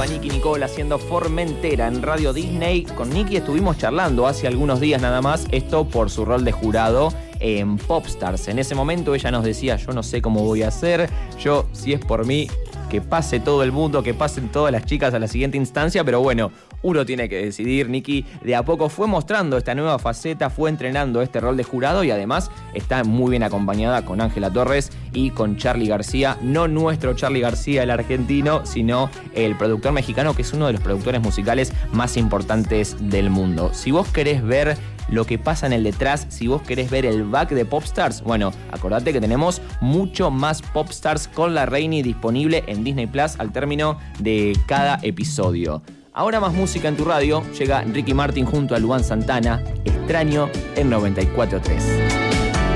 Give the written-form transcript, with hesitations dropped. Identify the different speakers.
Speaker 1: Nicky Nicole haciendo Formentera en Radio Disney. Con Nicky estuvimos charlando hace algunos días nada más, esto por su rol de jurado en Popstars. En ese momento ella nos decía, yo no sé cómo voy a hacer, yo, si es por mí, que pase todo el mundo, que pasen todas las chicas a la siguiente instancia, pero bueno, uno tiene que decidir. Nicky de a poco fue mostrando esta nueva faceta, fue entrenando este rol de jurado y además está muy bien acompañada con Ángela Torres y con Charly García, no nuestro Charly García, el argentino, sino el productor mexicano, que es uno de los productores musicales más importantes del mundo. Si vos querés ver lo que pasa en el detrás, si vos querés ver el back de Popstars, bueno, acordate que tenemos mucho más Popstars con la Reini disponible en Disney Plus al término de cada episodio. Ahora más música en tu radio, llega Ricky Martin junto a Luan Santana, Extraño en 94.3.